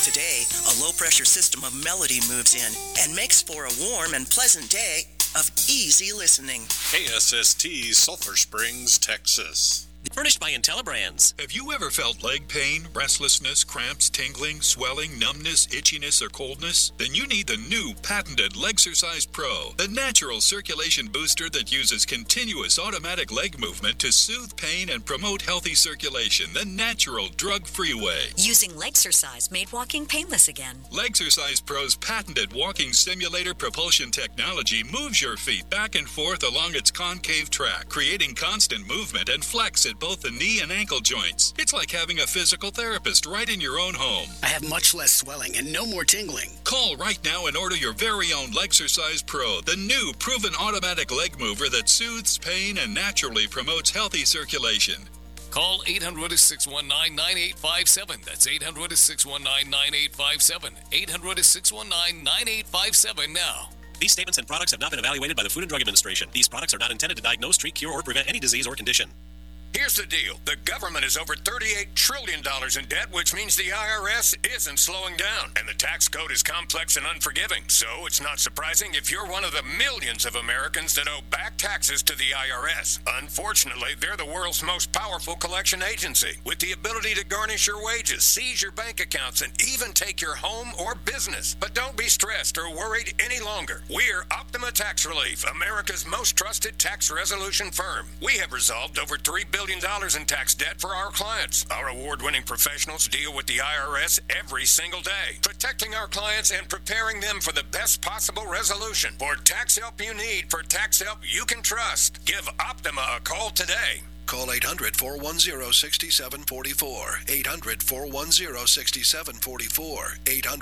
Today, a low-pressure system of melody moves in and makes for a warm and pleasant day of easy listening. KSST, Sulphur Springs, Texas. Furnished by IntelliBrands. Have you ever felt leg pain, restlessness, cramps, tingling, swelling, numbness, itchiness, or coldness? Then you need the new patented Legsercise Pro, the natural circulation booster that uses continuous automatic leg movement to soothe pain and promote healthy circulation the natural, drug-free way. Using Legsercise made walking painless again. Legsercise Pro's patented walking simulator propulsion technology moves your feet back and forth along its concave track, creating constant movement and flex at both the knee and ankle joints. It's like having a physical therapist right in your own home. I have much less swelling and no more tingling. Call right now and order your very own Legsercise Pro, the new proven automatic leg mover that soothes pain and naturally promotes healthy circulation. Call 800-619-9857. That's 800-619-9857. 800-619-9857 now. These statements and products have not been evaluated by the Food and Drug Administration. These products are not intended to diagnose, treat, cure, or prevent any disease or condition. Here's the deal. The government is over $38 trillion in debt, which means the IRS isn't slowing down. And the tax code is complex and unforgiving. So it's not surprising if you're one of the millions of Americans that owe back taxes to the IRS. Unfortunately, they're the world's most powerful collection agency, with the ability to garnish your wages, seize your bank accounts, and even take your home or business. But don't be stressed or worried any longer. We're Optima Tax Relief, America's most trusted tax resolution firm. We have resolved over $3 billion in tax debt for our clients. Our award-winning professionals deal with the IRS every single day, protecting our clients and preparing them for the best possible resolution. For tax help you need, for tax help you can trust, give Optima a call today. Call 800-410-6744. 800-410-6744.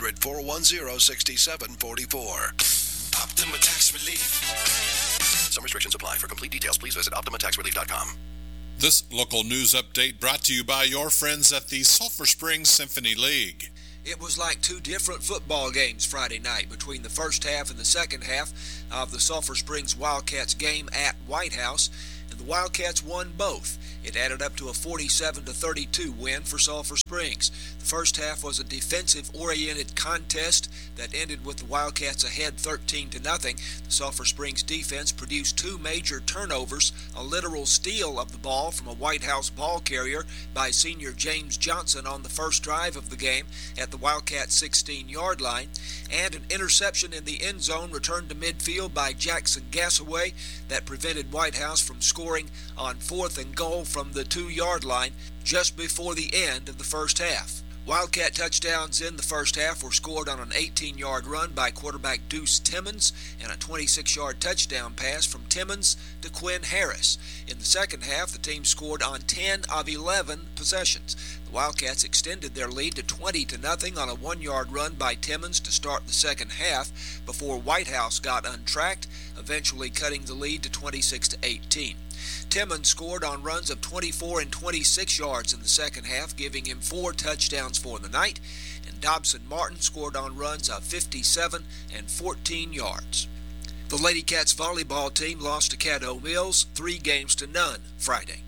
800-410-6744. Optima Tax Relief. Some restrictions apply. For complete details, please visit OptimaTaxRelief.com. This local news update brought to you by your friends at the Sulphur Springs Symphony League. It was like two different football games Friday night between the first half and the second half of the Sulphur Springs Wildcats game at White House, and the Wildcats won both. It added up to a 47-32 win for Sulphur Springs. The first half was a defensive-oriented contest that ended with the Wildcats ahead 13-0. The Sulphur Springs defense produced two major turnovers, a literal steal of the ball from a White House ball carrier by senior James Johnson on the first drive of the game at the Wildcats' 16-yard line, and an interception in the end zone returned to midfield by Jackson Gassaway that prevented White House from scoring on 4th and goal from the 2-yard line just before the end of the first half. Wildcat touchdowns in the first half were scored on an 18-yard run by quarterback Deuce Timmons and a 26-yard touchdown pass from Timmons to Quinn Harris. In the second half, the team scored on 10 of 11 possessions. The Wildcats extended their lead to 20-0 on a 1-yard run by Timmons to start the second half before White House got untracked, eventually cutting the lead to 26-18. Timmons scored on runs of 24 and 26 yards in the second half, giving him 4 touchdowns for the night, and Dobson Martin scored on runs of 57 and 14 yards. The Lady Cats volleyball team lost to Caddo Mills 3-0 Friday.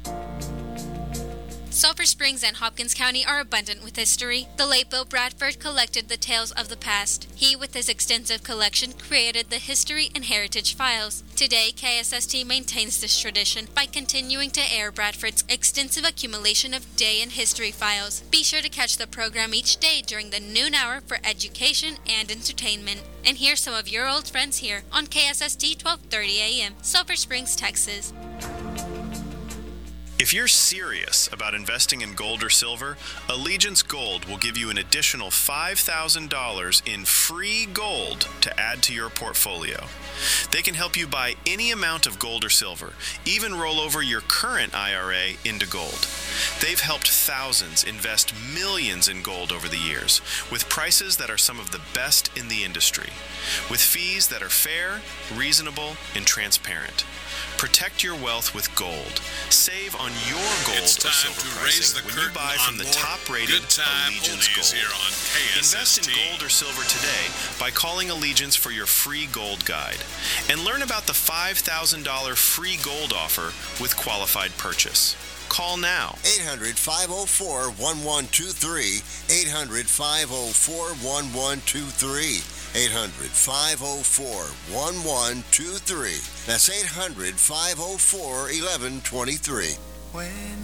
Sulphur Springs and Hopkins County are abundant with history. The late Bill Bradford collected the tales of the past. He, with his extensive collection, created the History and Heritage Files. Today, KSST maintains this tradition by continuing to air Bradford's extensive accumulation of day in history files. Be sure to catch the program each day during the noon hour for education and entertainment. And hear some of your old friends here on KSST 1230 AM, Sulphur Springs, Texas. If you're serious about investing in gold or silver, Allegiance Gold will give you an additional $5,000 in free gold to add to your portfolio. They can help you buy any amount of gold or silver, even roll over your current IRA into gold. They've helped thousands invest millions in gold over the years, with prices that are some of the best in the industry, with fees that are fair, reasonable, and transparent. Protect your wealth with gold. Save on your gold or silver pricing when you buy from the top-rated Allegiance Gold. Invest in gold or silver today by calling Allegiance for your free gold guide. And learn about the $5,000 free gold offer with qualified purchase. Call now. 800-504-1123. 800-504-1123. 800-504-1123. That's 800-504-1123.